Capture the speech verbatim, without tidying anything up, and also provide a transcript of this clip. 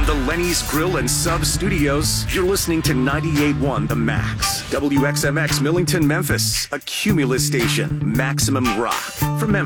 the Lenny's Grill and Sub Studios, you're listening to ninety-eight point one The Max. W X M X Millington, Memphis. A Cumulus station. Maximum rock. For Memphis.